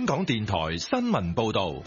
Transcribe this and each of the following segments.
港電台新聞報道。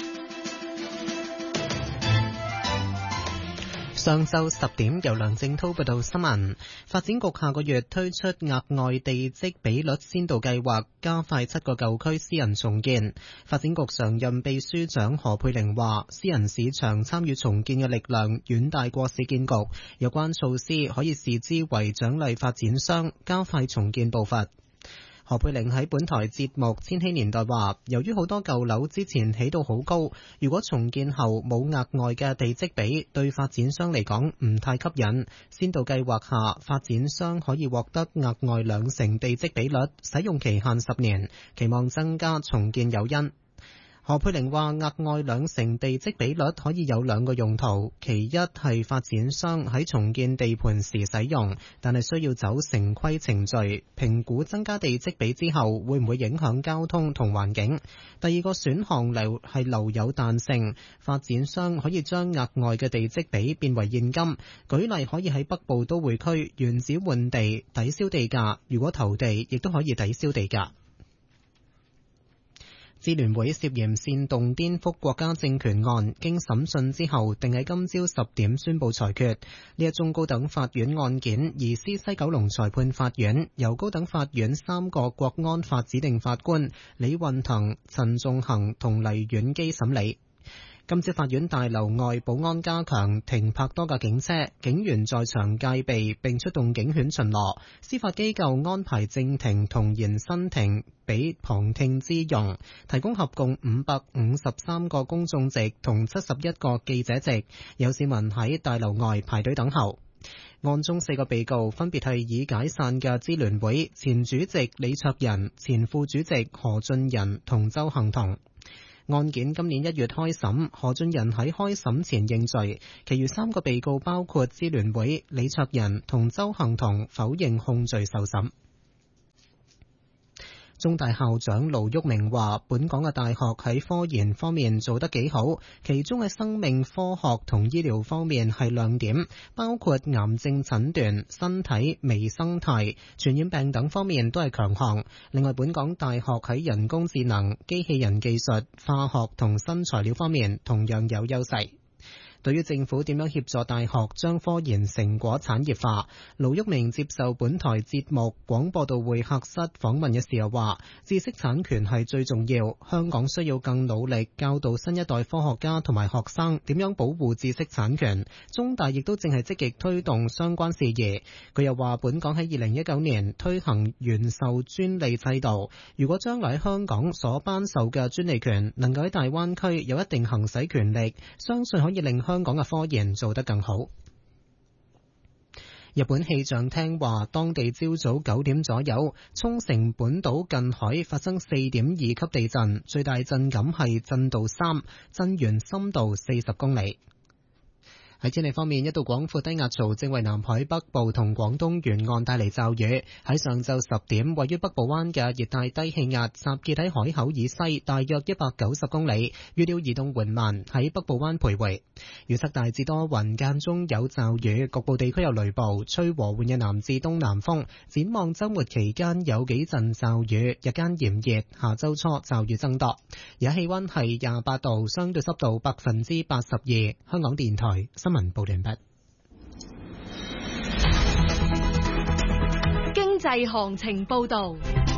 上晝10點，由梁正濤報道新聞。發展局下個月推出額外地積比率先導計劃，加快7個舊區私人重建。發展局常任秘書長何佩玲話，私人市場參與重建嘅力量遠大過市建局，有關措施可以視之為獎勵發展商，加快重建步伐。何佩玲喺本台節目《千禧年代》話，由於好多舊樓之前起到好高，如果重建後冇額外嘅地積比，對發展商嚟講唔太吸引。先導計劃下，發展商可以獲得額外2成地積比率，使用期限10年，期望增加重建誘因。何佩玲話，額外2成地積比率可以有2個用途，其一係發展商喺重建地盤時使用，但係需要走城規程序，評估增加地積比之後會唔會影響交通同環境。第二個選項係留有彈性，發展商可以將額外嘅地積比變為現金，舉例可以喺北部都會區原址換地抵消地價，如果投地亦都可以抵消地價。支聯會涉嫌煽動顛覆國家政權案，經審訊之後，定喺今朝10點宣佈裁決。呢一宗高等法院案件移師西九龍裁判法院，由高等法院3個國安法指定法官李運騰、陳仲衡同黎婉基審理。今朝法院大樓外保安加強，停泊多架警車，警員在場戒備並出動警犬巡邏。司法機構安排正庭同延伸庭俾旁聽之用，提供合共553個公眾席同71個記者席，有市民喺大樓外排隊等候。案中4個被告分別係已解散嘅支聯會前主席李卓人、前副主席何俊仁同鄒幸彤。案件今年1月開審，何俊仁喺開審前認罪，其餘3個被告包括支聯會、李卓人同鄒幸彤否認控罪受審。中大校長盧煜明話，本港嘅大學喺科研方面做得幾好，其中喺生命科學同醫療方面係亮點，包括癌症診斷、身體微生態、傳染病等方面都係強項。另外，本港大學喺人工智能、機器人技術、化學同新材料方面同樣有優勢。對於政府點樣協助大學將科研成果產業化，盧煜明接受本台節目廣播道會客室訪問嘅時候話，知識產權係最重要，香港需要更努力教導新一代科學家同埋學生點樣保護知識產權。中大亦都正係積極推動相關事宜。佢又話，本港喺2019年推行原授專利制度，如果將來喺香港所頒授嘅專利權能夠喺大灣區有一定行使權力，相信可以令香港嘅科研做得更好。日本氣象廳話，當地朝早9點左右，沖繩本島近海發生4.2級地震，最大震感係震度3，震源深度40公里。喺天氣方面，一道廣闊低壓槽正為南海北部同廣東沿岸帶嚟驟雨。喺上晝10點，位於北部灣嘅熱帶低氣壓集結喺海口以西大約190公里，預料移動緩慢，喺北部灣徘徊。預測大致多雲，間中有驟雨，局部地區有雷暴，吹和緩嘅南至東南風。展望週末期間有幾陣驟雨，日間炎熱，下週初驟雨增多。而家氣溫係28度，相對濕度82%。香港電台新聞報完畢。 經濟行情報道。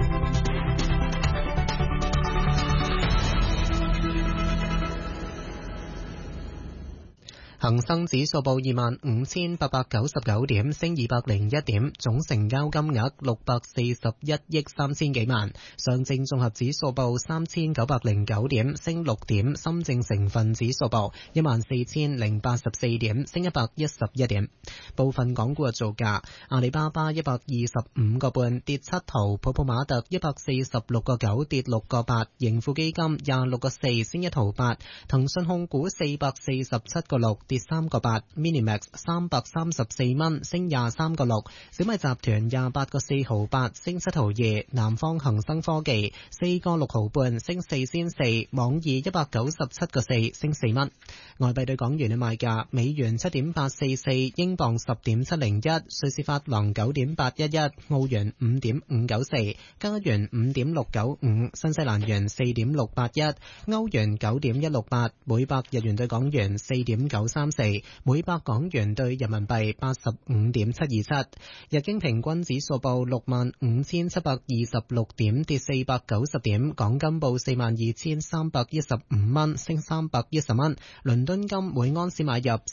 恒生指數報25,899點，升201點，總成交金額641億3000幾萬。上證綜合指數報3909點，升6點。深證成分指數報14084點，升111點。部分港股嘅造價：阿里巴巴125個半跌7毫，普普馬特146個9跌6個8，盈富基金26個4升1毫8，騰訊控股447個6 跌3個8 ，Minimax 334蚊升23個6，小米集團28個4毫8升7毫2，南方恒生科技4個6毫半升4仙4，網易197個4升4蚊。外幣對港元嘅賣價：美元7.844，英鎊10.701，瑞士法郎9.811，澳元5.594，加元5.695，新西蘭元4.681，歐元9.168，每百日元對港元4.934，每百港元對人民幣85.727。日經平均指數報65,726點，跌490點。港金報42,315蚊，升310蚊。倫敦金每盎司買入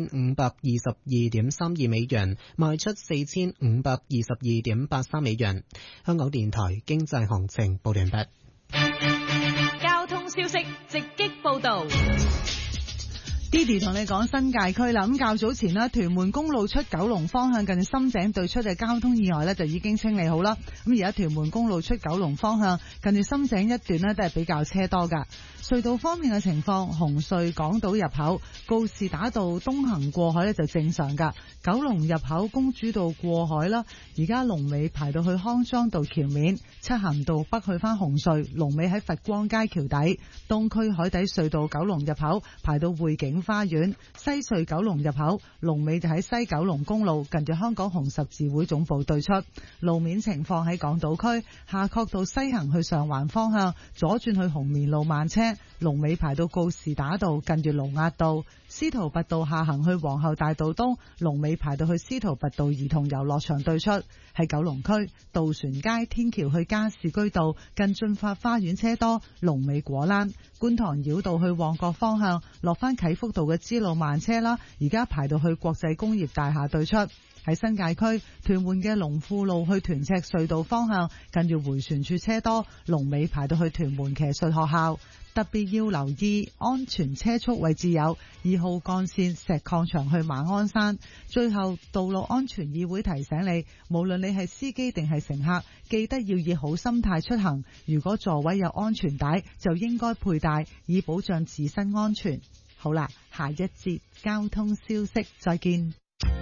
4522.32美元，賣出4522.83美元。香港電台經濟行情報完畢。 交通消息直擊報道。 Didi 同你講新界區啦，咁較早前呢，屯門公路出九龍方向近深井對出嘅交通意外呢，就已經清理好啦。咁而家屯門公路出九龍方向近住深井一段呢，都係比較車多噶。隧道方面嘅情況，紅隧港島入口告士打道東行過海呢就正常噶，九龍入口公主道過海啦，而家龍尾排到去康莊道橋面，漆咸道北去翻紅隧，龍尾喺佛光街橋底，東區海底隧道九龍入口排到匯景花園，西隧九龍入口龍尾就喺西九龍公路近住香港紅十字會總部對出。路面情況喺港島區夏慤道西行去上環方向左轉去紅棉路慢車，龍尾排到告士打道近住盧押道，司徒拔道下行去皇后大道東，龍尾排到去司徒拔道兒童遊樂場對出。喺九龍區渡船街天橋去加士居道近駿發花園車多，龍尾果欄。觀塘繞道去旺角方向落翻啟福道嘅支路慢車啦，而家排到去國際工業大廈對出。喺新界區屯門嘅龍富路去屯赤隧道方向近住迴旋處車多，龍尾排到去屯門騎術學校。特別要留意安全車速位置有2號幹線石礦場去馬鞍山。最後，道路安全議會提醒你，無論你係司機定係乘客，記得要以好心態出行。如果座位有安全帶，就應該佩戴，以保障自身安全。好啦，下一節交通消息，再見。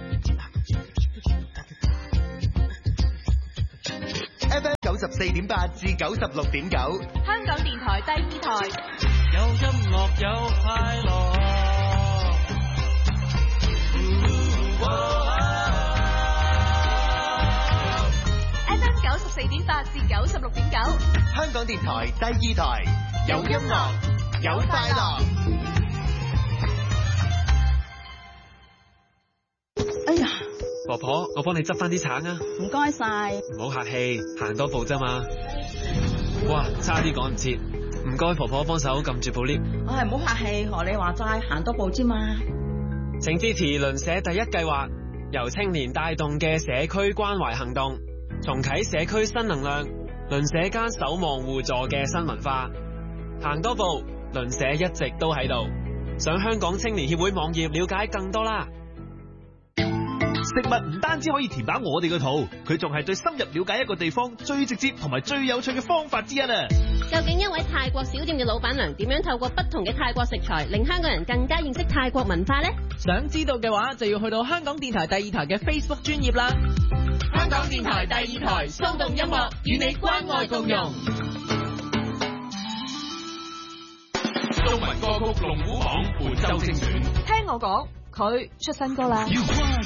FM 94.8至96.9， 香港電台第二台， 有音樂有快樂。 FM 94.8至96.9， 香港電台第二台，有音樂有快樂。 哎呀， 婆婆，我幫你執翻啲橙啊！ 唔該晒。 唔好客氣，行多步啫嘛。哇，差啲趕唔切，唔該婆婆幫手撳住部 lift。 我係唔好客氣，學你話齋，行多步啫嘛。 請支持鄰舍第一計劃，由青年帶動嘅社區關懷行動，重啟社區新能量，鄰舍間守望互助嘅新文化。行多步，鄰舍一直都喺度。上香港青年協會網頁了解更多啦。 食物唔單止可以填飽我哋個肚，佢仲係對深入了解一個地方最直接同埋最有趣嘅方法之一啊！ 究竟一位泰國小店嘅老闆娘點樣透過不同嘅泰國食材，令香港人更加認識泰國文化呢？ 想知道嘅話，就要去到香港電台第二台嘅 Facebook 專頁啦。 香港電台第二台，騷動音樂與你關愛共融。 中文歌曲龍虎榜本周精選， 聽我講，佢出新歌啦。